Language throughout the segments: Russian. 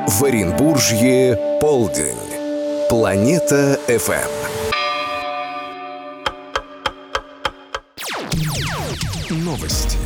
В Оренбуржье полдень. Планета ФМ. Новости.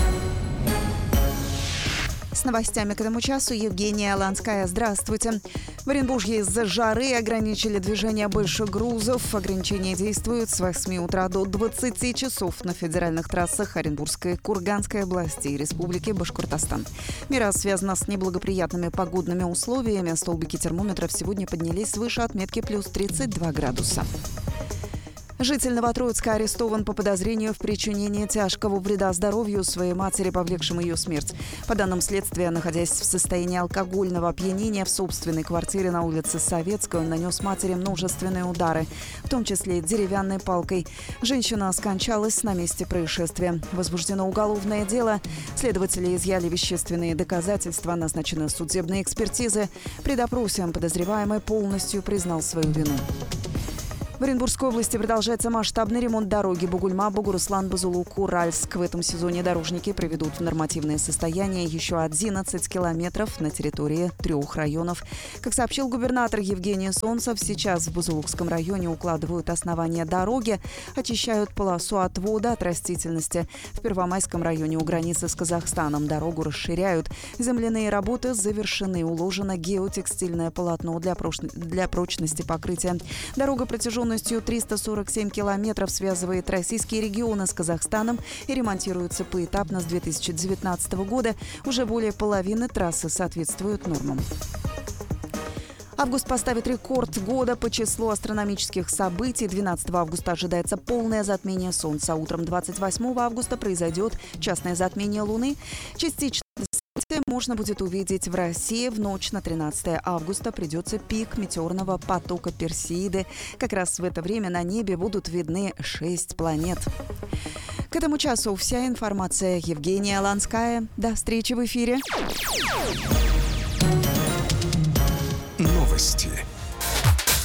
С новостями к этому часу Евгения Ланская. Здравствуйте. В Оренбурге из-за жары ограничили движение больших грузов. Ограничения действуют с 8 утра до 20 часов на федеральных трассах Оренбургской, Курганской области и Республики Башкортостан. Мера связана с неблагоприятными погодными условиями. Столбики термометров сегодня поднялись свыше отметки плюс 32 градуса. Житель Новотроицка арестован по подозрению в причинении тяжкого вреда здоровью своей матери, повлекшим ее смерть. По данным следствия, находясь в состоянии алкогольного опьянения в собственной квартире на улице Советской, он нанес матери множественные удары, в том числе деревянной палкой. Женщина скончалась на месте происшествия. Возбуждено уголовное дело. Следователи изъяли вещественные доказательства, назначены судебные экспертизы. При допросе подозреваемый полностью признал свою вину. В Оренбургской области продолжается масштабный ремонт дороги Бугульма, Бугуруслан, Бузулук, Уральск. В этом сезоне дорожники приведут в нормативное состояние еще 11 километров на территории 3 районов. Как сообщил губернатор Евгений Солнцев, сейчас в Бузулукском районе укладывают основания дороги, очищают полосу отвода от растительности. В Первомайском районе у границы с Казахстаном дорогу расширяют. Земляные работы завершены, уложено геотекстильное полотно для прочности покрытия. Дорога протяженностью 347 километров связывает российские регионы с Казахстаном и ремонтируется поэтапно с 2019 года. Уже более половины трассы соответствуют нормам. Август поставит рекорд года по числу астрономических событий. 12 августа ожидается полное затмение Солнца. Утром 28 августа произойдет частное затмение Луны. Частично можно будет увидеть в России. В ночь на 13 августа придется пик метеорного потока Персеиды. Как раз в это время на небе будут видны 6 планет. К этому часу вся информация. Евгения Ланская. До встречи в эфире. Новости.